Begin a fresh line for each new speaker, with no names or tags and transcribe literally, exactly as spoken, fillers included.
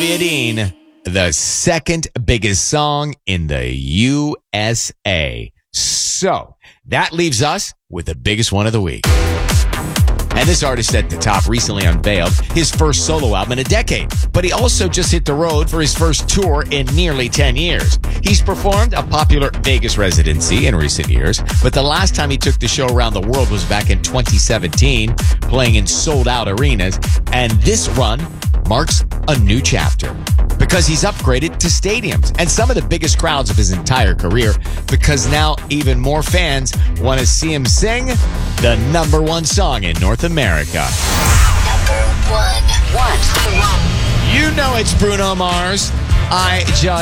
Olivia Dean, the second biggest song in the U S A. So that leaves us with the biggest one of the week. And this artist at the top recently unveiled his first solo album in a decade. But he also just hit the road for his first tour in nearly ten years. He's performed a popular Vegas residency in recent years, but the last time he took the show around the world was back in twenty seventeen, playing in sold-out arenas. And this run marks a new chapter because he's upgraded to stadiums and some of the biggest crowds of his entire career, because now even more fans want to see him sing the number one song in North America.
Number one. One.
You know it's Bruno Mars. I just